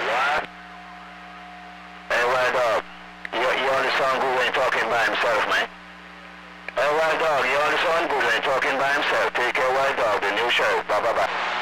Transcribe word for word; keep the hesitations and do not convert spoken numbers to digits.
What? Hey, Wild Dog, you, you only sound good when talking by himself, man. Hey, Wild Dog, you only sound good when talking by himself. Take care, Wild Dog, the new show. Bye, bye, bye.